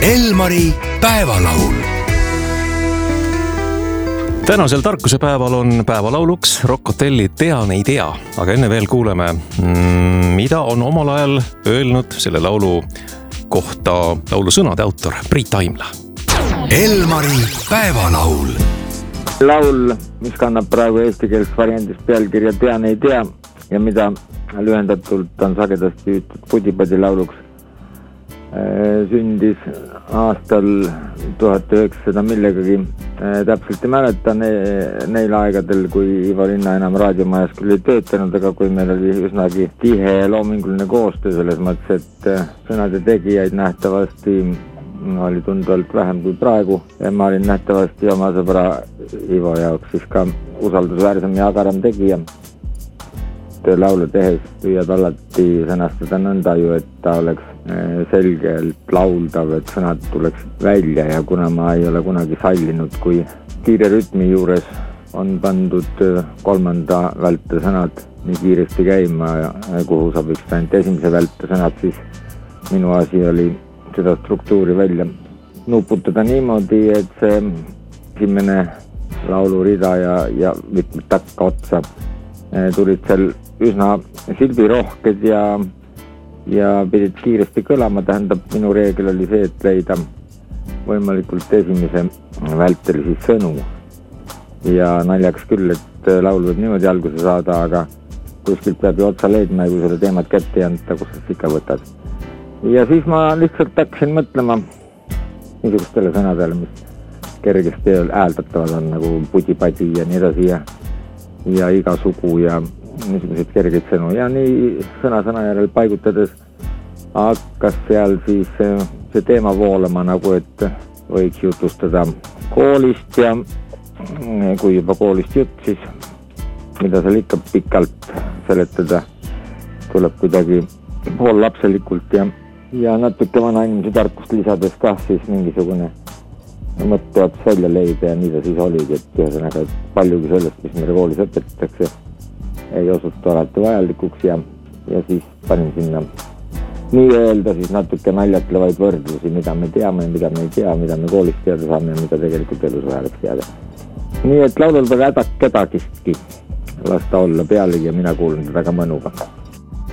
Elmari päevalaul. Tänasel tarkusepäeval on päevalauluks Rock Hotelli Tean ei tea, aga enne veel kuuleme, mida on omal ajal öelnud selle laulu kohta laulu sõnade autor Priit Aimla. Elmari päevalaul. Laul, mis kannab praegu eestikeelses variandis pealkirja Tean ei tea ja mida lühendatult on sagedasti hüütud Pudipadi lauluks, sündis aastal 1900 millegagi. Täpselt ei mäleta neil aegadel, kui Ivo Linna enam raadiomajas küll ei töötanud, aga kui meil oli üsnagi tihe ja loominguline koostöö selles mõttes, et sõnade tegijaid nähtavasti oli tunduvalt vähem kui praegu. Ja ma olin nähtavasti oma sõbra Ivo jaoks siis ka usaldusväärsem ja agaram tegija. Laulu tehes püüad alati sõnastada nõnda ju, et ta oleks selgelt lauldav, et sõnad tuleks välja ja kuna ma ei ole kunagi sallinud, kui kiire rütmi juures on pandud kolmanda välte sõnad nii kiiresti käima, kuhu sobiks ainult esimese välte sõnad, siis minu asi oli seda struktuuri välja nuputada niimoodi, et see esimene laulurida ja mitmed takka otsa tulid seal üsna silbirohked ja pidid kiiresti kõlama. Tähendab, minu reegel oli see, et leida võimalikult esimese vältel siis sõnu. Ja naljaks küll, et laul võib niimoodi alguse saada, aga kuskilt peab ju otsa leidma ja kui selle teemat kätte ei anta, kus sa ikka võtad. Ja siis ma lihtsalt hakkasin mõtlema niisugustele sõnadele, mis kergesti hääldatavad on nagu pudipadi ja nii edasi ja igasugu ja niisugused kergeid sõnu. Ja nii sõna järel paigutades hakkas seal siis see teema voolama nagu, et võiks jutustada koolist ja kui juba koolist jutt, siis mida seal ikka pikalt seletada tuleb kuidagi poollapselikult ja natuke vana inimese tarkust lisades ka siis mingisugune mõtteots välja leida ja nii ta siis oligi, et ühesõnaga paljugi sellest, mis meile koolis õpetatakse, ei osutu alati vajalikuks ja siis panin sinna nii-öelda siis natuke naljatlevaid võrdlusi, mida me teame, mida me ei tea, mida me koolist teada saame ja mida tegelikult elus vajaleks teada. Nii et laulul pole häda kedagistki, las ta olla pealegi ja mina kuulen teda ka mõnuga.